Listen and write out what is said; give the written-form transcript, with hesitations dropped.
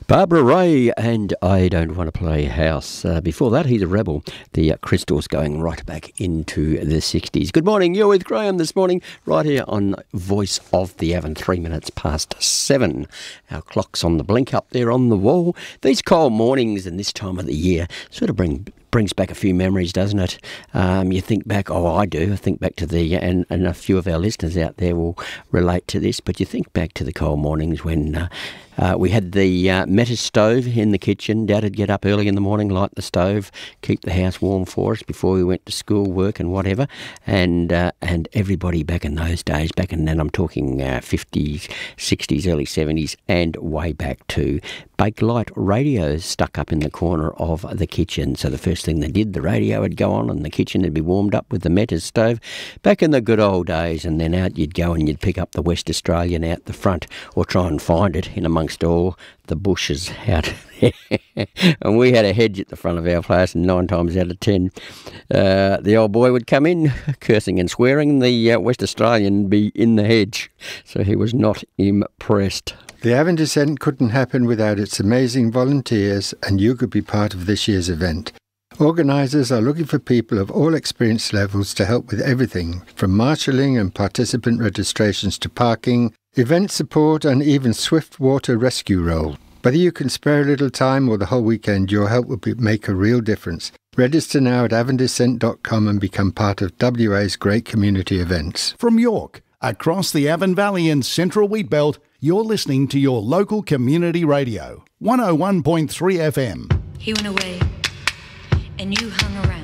Barbara Ray and I Don't Want to Play House. Before that, He's a Rebel. The Crystals going right back into the 60s. Good morning, you're with Graham this morning, right here on Voice of the Avon, 3 minutes past 7. Our clock's on the blink up there on the wall. These cold mornings and this time of the year sort of brings back a few memories, doesn't it? You think back, I do. I think back to and a few of our listeners out there will relate to this, but you think back to the cold mornings when we had the metal stove in the kitchen. Dad would get up early in the morning, light the stove, keep the house warm for us before we went to school, work and whatever. And everybody back in those days, back in then I'm talking 50s, 60s, early 70s, and way back to Bakelite radios stuck up in the corner of the kitchen. So the first thing they did, the radio would go on and the kitchen would be warmed up with the metal stove. Back in the good old days, and then out you'd go and you'd pick up the West Australian out the front or try and find it in amongst all the bushes out there. And we had a hedge at the front of our place, and 9 times out of 10 the old boy would come in cursing and swearing, the West Australian would be in the hedge, so he was not impressed. The Avon Descent couldn't happen without its amazing volunteers, and you could be part of this year's event. Organisers are looking for people of all experience levels to help with everything, from marshalling and participant registrations to parking, event support and even swift water rescue role. Whether you can spare a little time or the whole weekend, your help will make a real difference. Register now at avondescent.com and become part of WA's great community events. From York, across the Avon Valley and Central Wheatbelt, you're listening to your local community radio, 101.3 FM. He went away, and you hung around.